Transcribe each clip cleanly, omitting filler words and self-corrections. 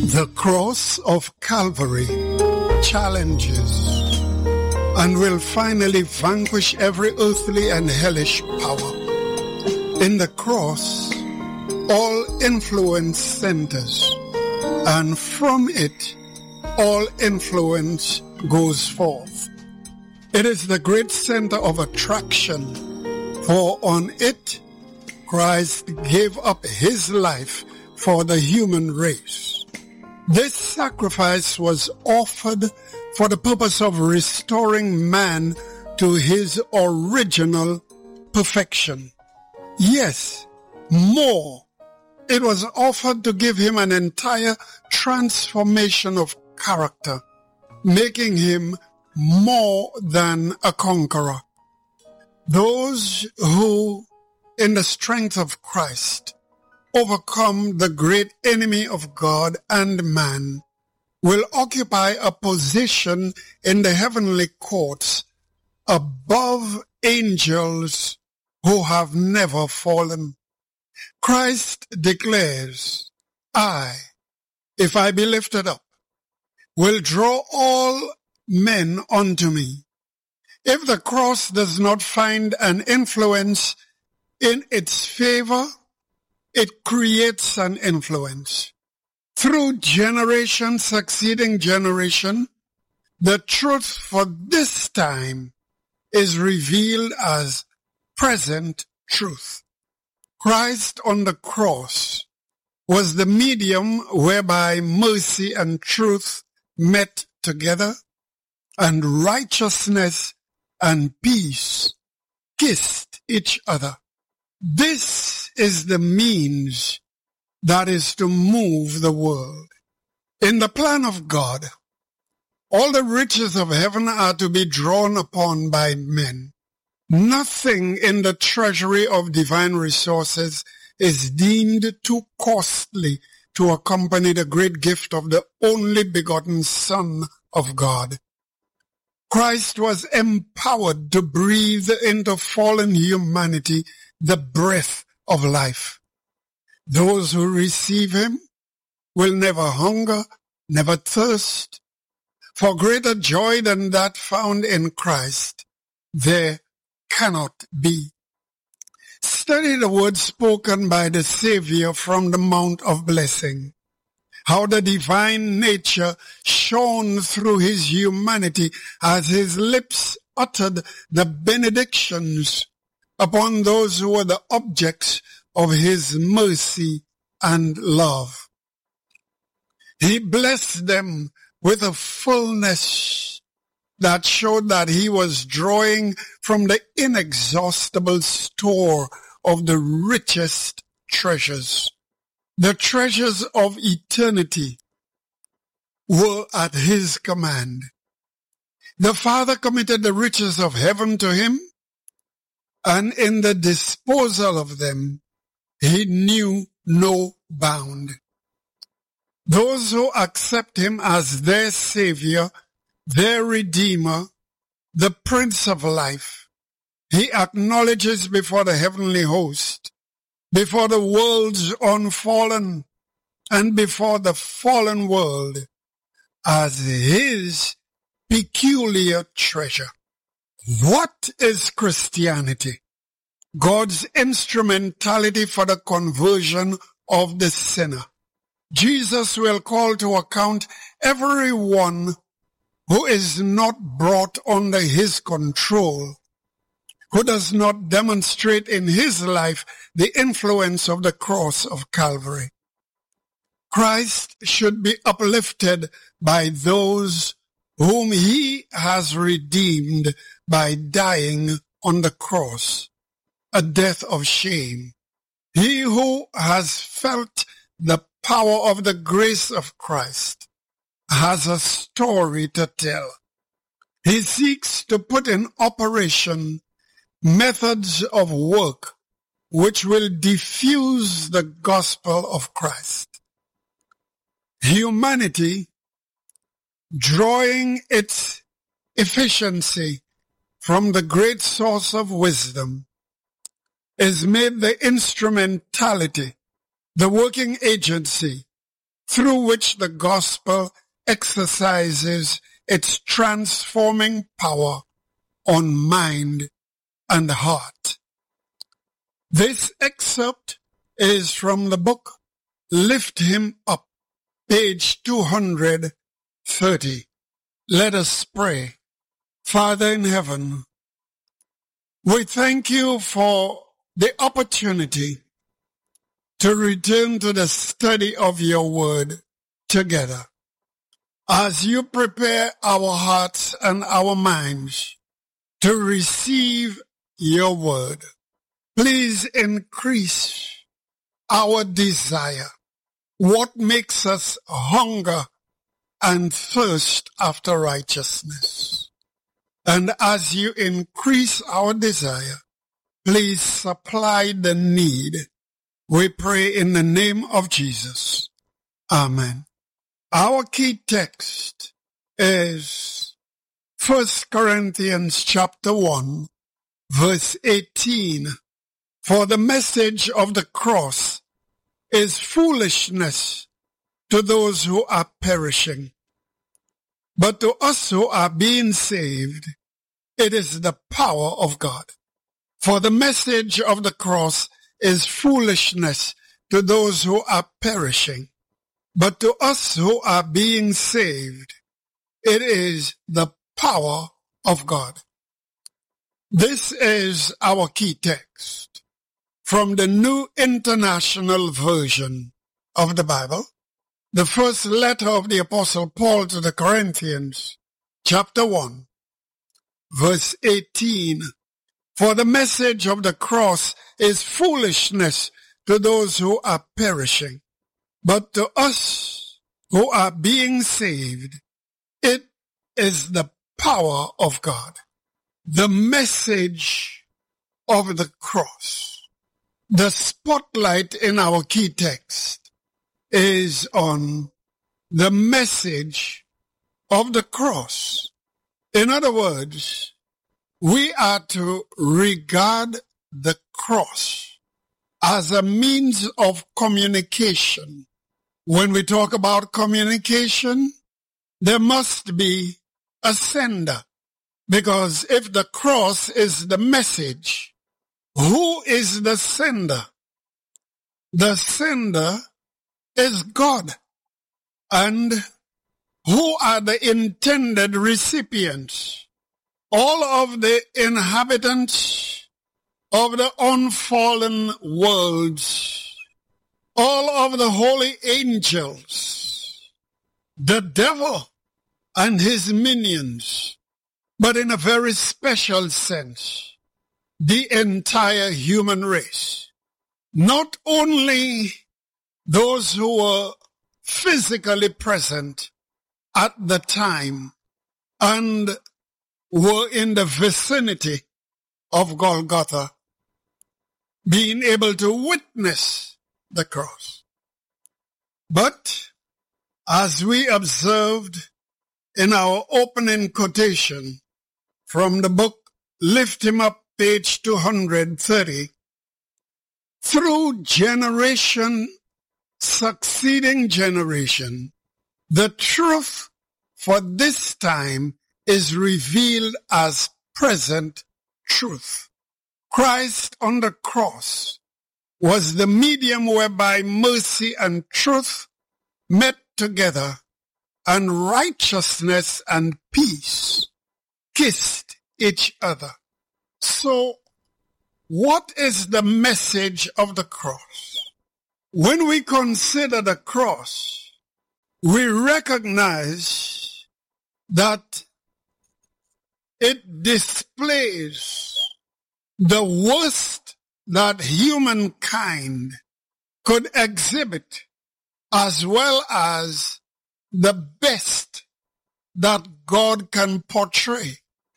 The cross of Calvary challenges and will finally vanquish every earthly and hellish power. In the cross, all influence centers, and from it, all influence goes forth. It is the great center of attraction, for on it, Christ gave up his life for the human race. This sacrifice was offered for the purpose of restoring man to his original perfection. Yes, more. It was offered to give him an entire transformation of character, making him more than a conqueror. Those who, in the strength of Christ, overcome the great enemy of God and man will occupy a position in the heavenly courts above angels who have never fallen. Christ declares, I, if I be lifted up, will draw all men unto me. If the cross does not find an influence in its favor, it creates an influence. Through generation succeeding generation, the truth for this time is revealed as present truth. Christ on the cross was the medium whereby mercy and truth met together, and righteousness and peace kissed each other. This is the means that is to move the world. In the plan of God, all the riches of heaven are to be drawn upon by men. Nothing in the treasury of divine resources is deemed too costly to accompany the great gift of the only begotten Son of God. Christ was empowered to breathe into fallen humanity the breath of life. Those who receive him will never hunger, never thirst. For greater joy than that found in Christ, there cannot be. Study the words spoken by the Savior from the Mount of Blessing. How the divine nature shone through his humanity as his lips uttered the benedictions upon those who were the objects of his mercy and love. He blessed them with a fullness that showed that he was drawing from the inexhaustible store of the richest treasures. The treasures of eternity were at his command. The Father committed the riches of heaven to him, and in the disposal of them, he knew no bound. Those who accept him as their Savior, their Redeemer, the Prince of Life, he acknowledges before the heavenly host, before the world's unfallen, and before the fallen world as his peculiar treasure. What is Christianity? God's instrumentality for the conversion of the sinner. Jesus will call to account everyone who is not brought under his control, who does not demonstrate in his life the influence of the cross of Calvary. Christ should be uplifted by those whom he has redeemed by dying on the cross, a death of shame. He who has felt the power of the grace of Christ has a story to tell. He seeks to put in operation methods of work which will diffuse the gospel of Christ. Humanity, drawing its efficiency from the great source of wisdom, is made the instrumentality, the working agency through which the gospel exercises its transforming power on mind and heart. This excerpt is from the book Lift Him Up, page 230. Let us pray. Father in heaven, we thank you for the opportunity to return to the study of your word together. As you prepare our hearts and our minds to receive your word, please increase our desire. What makes us hunger and thirst after righteousness? And as you increase our desire, please supply the need. We pray in the name of Jesus. Amen. Our key text is 1 Corinthians chapter 1, verse 18. For the message of the cross is foolishness to those who are perishing. But to us who are being saved, it is the power of God. For the message of the cross is foolishness to those who are perishing. But to us who are being saved, it is the power of God. This is our key text from the New International Version of the Bible, the first letter of the Apostle Paul to the Corinthians, chapter 1, verse 18. For the message of the cross is foolishness to those who are perishing. But to us who are being saved, it is the power of God. The message of the cross. The spotlight in our key text is on the message of the cross. In other words, we are to regard the cross as a means of communication. When we talk about communication, there must be a sender. Because if the cross is the message, who is the sender? The sender is God. And who are the intended recipients? All of the inhabitants of the unfallen worlds, all of the holy angels, the devil and his minions, but in a very special sense, the entire human race. Not only those who were physically present at the time and were in the vicinity of Golgotha, being able to witness the cross. But as we observed in our opening quotation from the book Lift Him Up, page 230, through generation succeeding generation, the truth for this time is revealed as present truth. Christ on the cross was the medium whereby mercy and truth met together, and righteousness and peace kissed each other. So, what is the message of the cross? When we consider the cross, we recognize that it displays the worst that humankind could exhibit, as well as the best that God can portray.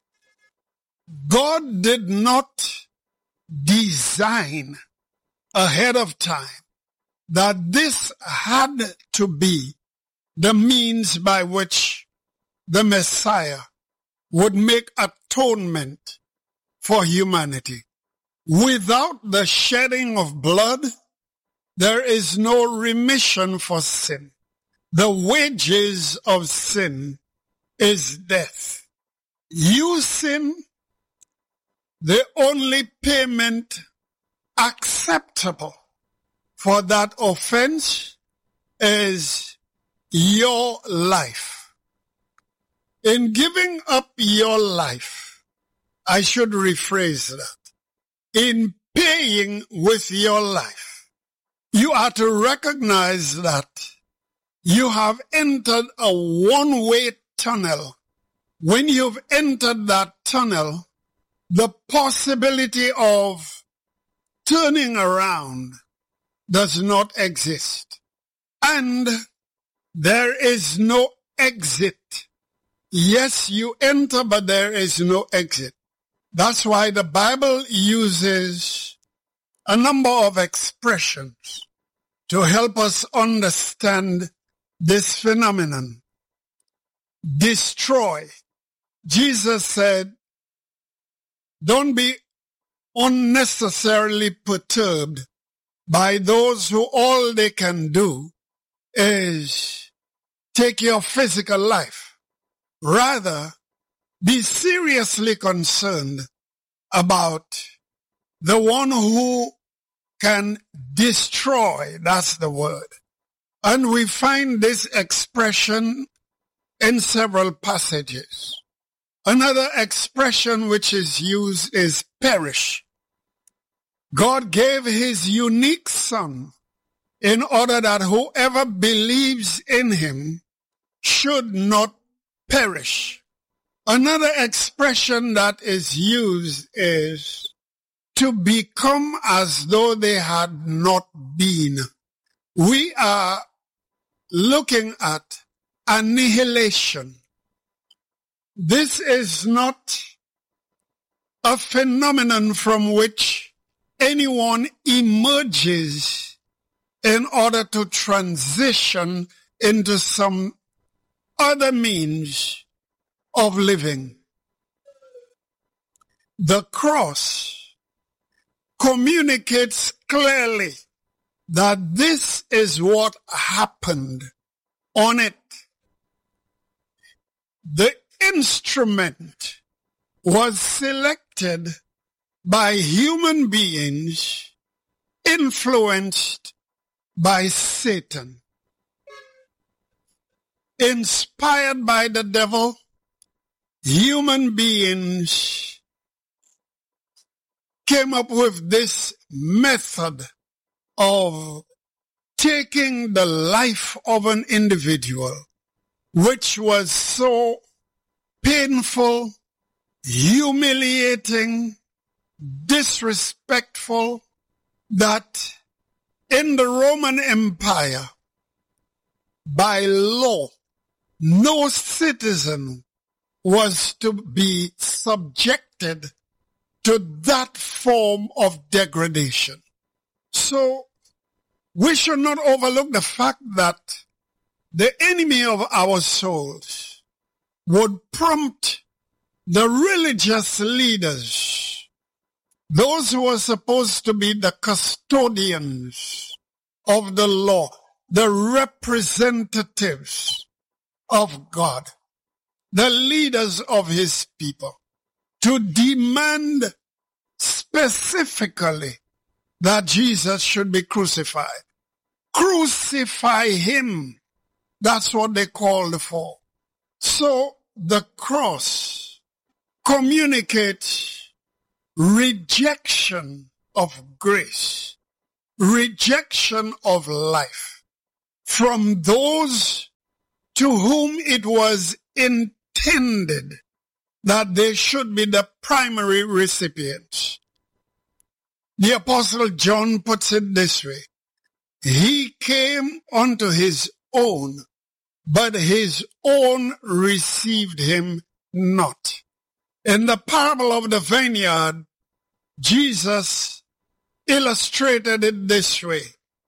God did not design ahead of time that this had to be the means by which the Messiah would make atonement for humanity. Without the shedding of blood, there is no remission for sin. The wages of sin is death. You sin, the only payment acceptable for that offense is your life. In giving up your life, I should rephrase that. In paying with your life, you are to recognize that you have entered a one-way tunnel. When you've entered that tunnel, the possibility of turning around does not exist. And there is no exit. Yes, you enter, but there is no exit. That's why the Bible uses a number of expressions to help us understand this phenomenon. Destroy. Jesus said, don't be unnecessarily perturbed by those who all they can do is take your physical life. Rather, be seriously concerned about the one who can destroy. That's the word. And we find this expression in several passages. Another expression which is used is perish. God gave his unique Son in order that whoever believes in him should not perish. Another expression that is used is to become as though they had not been. We are looking at annihilation. This is not a phenomenon from which anyone emerges in order to transition into some other means of living. The cross communicates clearly that this is what happened on it. The instrument was selected by human beings influenced by Satan. Inspired by the devil, human beings came up with this method of taking the life of an individual, which was so painful, humiliating, disrespectful, that in the Roman Empire, by law, no citizen was to be subjected to that form of degradation. So we should not overlook the fact that the enemy of our souls would prompt the religious leaders, those who are supposed to be the custodians of the law, the representatives of God, the leaders of his people, to demand specifically that Jesus should be crucified. Crucify him. That's what they called for. So the cross communicates rejection of grace, rejection of life from those to whom it was intended that they should be the primary recipients. The Apostle John puts it this way: he came unto his own, but his own received him not. In the parable of the vineyard, Jesus illustrated it this way.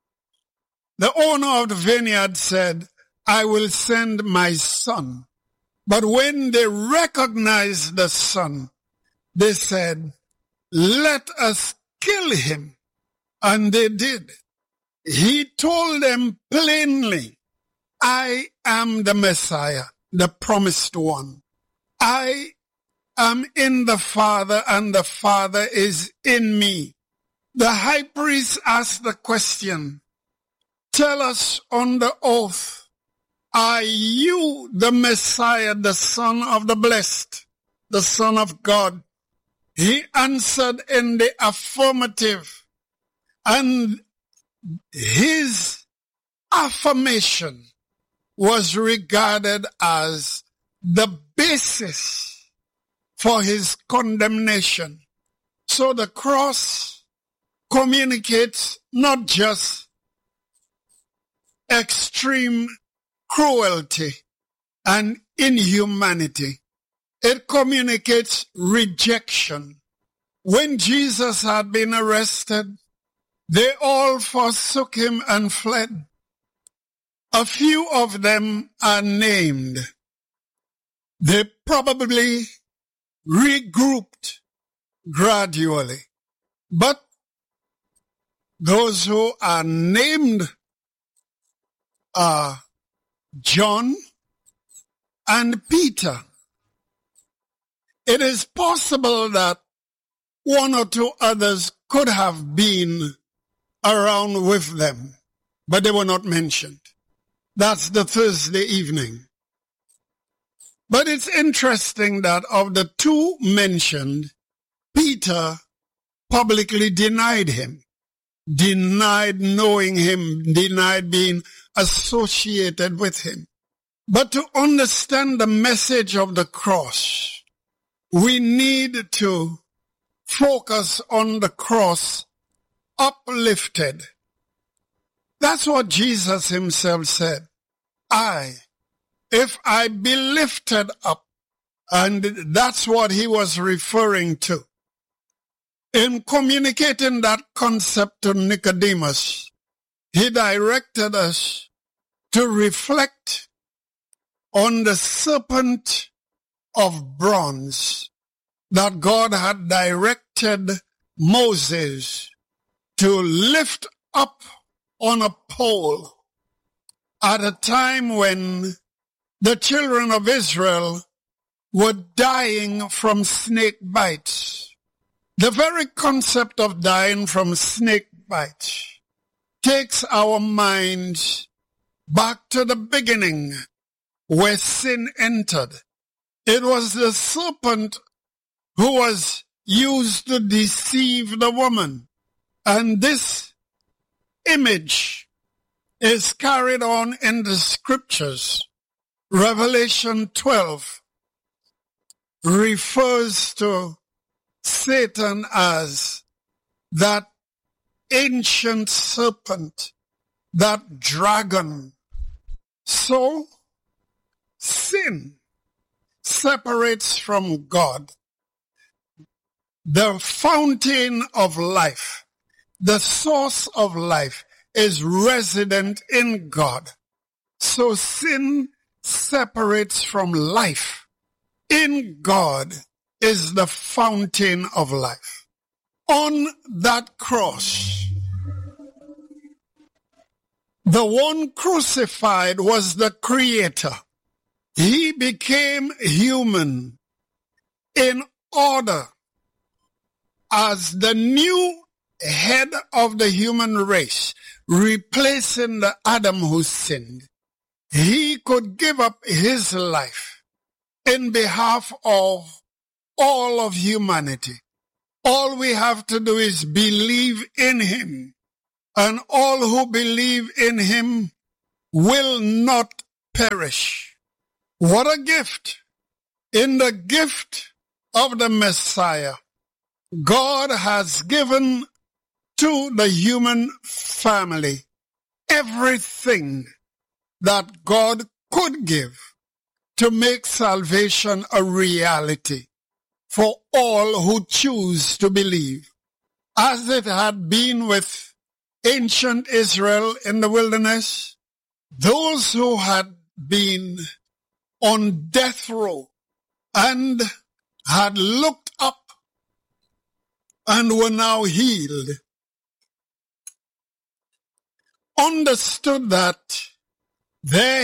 The owner of the vineyard said, I will send my son. But when they recognized the son, they said, let us kill him. And they did. He told them plainly I am the Messiah, the promised one. I am in the Father, and the Father is in me. The high priest asked the question, tell us on the oath, are you the Messiah, the Son of the Blessed, the Son of God? He answered in the affirmative, and his affirmation was regarded as the basis for his condemnation. So the cross communicates not just extreme cruelty and inhumanity. It communicates rejection. When Jesus had been arrested, they all forsook him and fled. A few of them are named. They probably regrouped gradually. But those who are named are John and Peter. It is possible that one or two others could have been around with them, but they were not mentioned. That's the Thursday evening. But it's interesting that of the two mentioned, Peter publicly denied him, denied knowing him, denied being associated with him. But to understand the message of the cross, we need to focus on the cross uplifted. That's what Jesus himself said. If I be lifted up, and that's what he was referring to. In communicating that concept to Nicodemus, he directed us to reflect on the serpent of bronze that God had directed Moses to lift up on a pole at a time when the children of Israel were dying from snake bites. The very concept of dying from snake bites takes our minds back to the beginning where sin entered. It was the serpent who was used to deceive the woman. And this image is carried on in the scriptures. Revelation 12 refers to Satan as that ancient serpent, that dragon. So, sin separates from God. The fountain of life, the source of life, is resident in God. So sin separates from life. In God is the fountain of life. On that cross, the one crucified was the Creator. He became human in order, as the new head of the human race, replacing the Adam who sinned, he could give up his life in behalf of all of humanity. All we have to do is believe in him, and all who believe in him will not perish. What a gift! In the gift of the Messiah, God has given to the human family everything that God could give to make salvation a reality for all who choose to believe. As it had been with ancient Israel in the wilderness, those who had been on death row and had looked up and were now healed, understood that their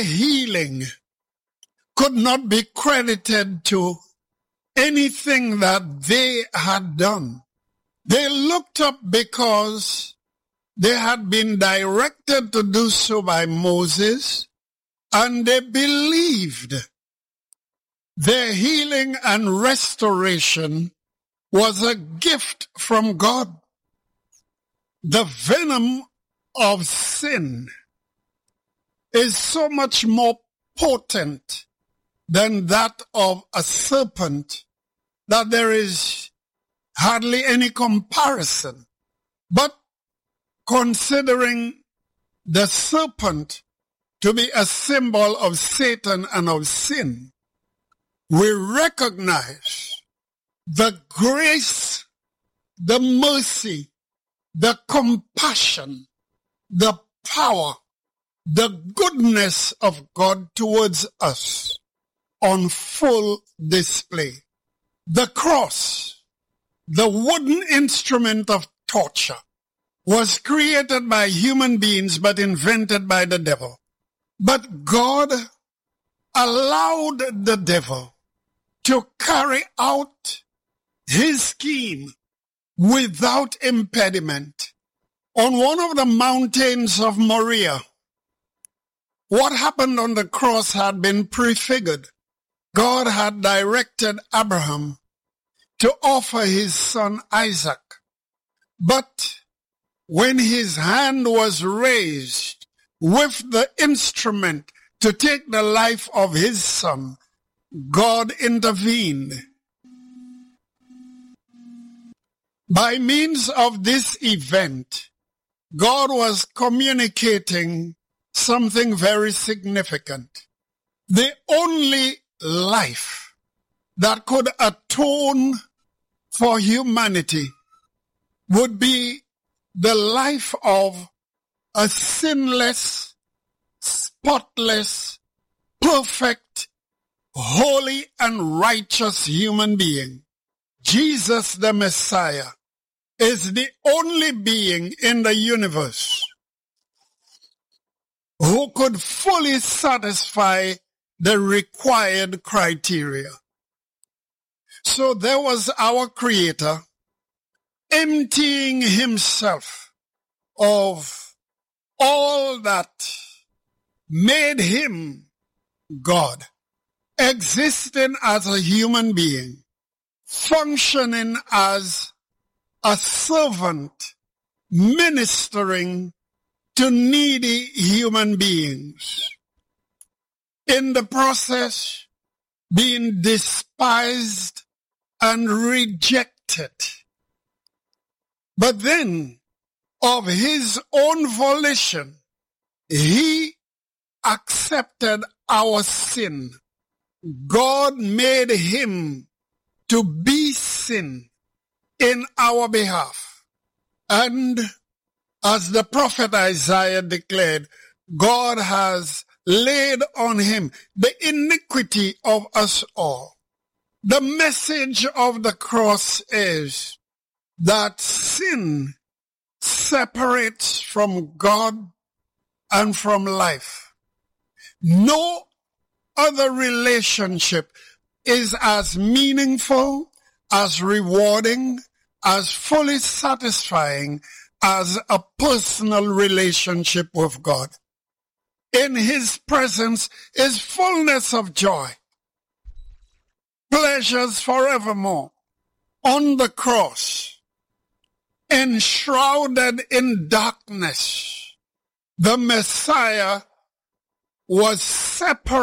healing could not be credited to anything that they had done. They looked up because they had been directed to do so by Moses, and they believed their healing and restoration was a gift from God. The venom of sin is so much more potent than that of a serpent that there is hardly any comparison. But considering the serpent to be a symbol of Satan and of sin, we recognize the grace, the mercy, the compassion, the power, the goodness of God towards us on full display. The cross, the wooden instrument of torture, was created by human beings but invented by the devil. But God allowed the devil to carry out his scheme without impediment. On one of the mountains of Moriah, what happened on the cross had been prefigured. God had directed Abraham to offer his son Isaac. But when his hand was raised with the instrument to take the life of his son, God intervened. By means of this event, God was communicating something very significant. The only life that could atone for humanity would be the life of a sinless, spotless, perfect, holy, and righteous human being. Jesus the Messiah is the only being in the universe who could fully satisfy the required criteria. So there was our Creator emptying himself of all that made him God, existing as a human being, functioning as a servant, ministering to needy human beings. In the process, being despised and rejected. But then, of his own volition, he accepted our sin. God made him to be sin in our behalf. And as the prophet Isaiah declared, God has laid on him the iniquity of us all. The message of the cross is that sin separates from God and from life. No other relationship is as meaningful, as rewarding, as fully satisfying as a personal relationship with God. In his presence is fullness of joy, pleasures forevermore. On the cross, enshrouded in darkness, the Messiah was separated